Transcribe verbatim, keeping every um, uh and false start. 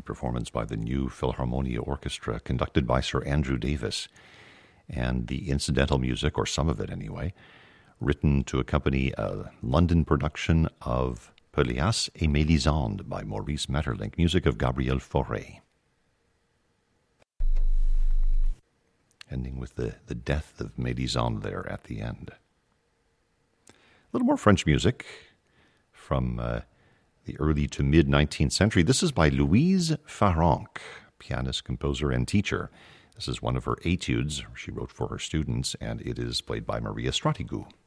performance by the New Philharmonia Orchestra, conducted by Sir Andrew Davis. And the incidental music, or some of it anyway, written to accompany a London production of Pelléas et Mélisande by Maurice Maeterlinck, music of Gabriel Fauré. Ending with the, the death of Mélisande there at the end. A little more French music from uh, the early to mid-nineteenth century. This is by Louise Farrenc, pianist, composer, and teacher. This is one of her etudes she wrote for her students, and it is played by Maria Stratigou.